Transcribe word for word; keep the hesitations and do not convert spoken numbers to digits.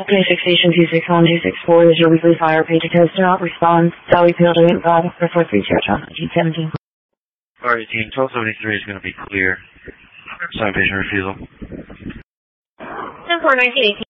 Basic Station two six one two six four is your weekly fire page test. Do not respond. Sally Field eight five four four three zero nineteen seventeen. Alright, team, twelve seventy-three is going to be clear. Citation refusal. ten four nineteen eighteen.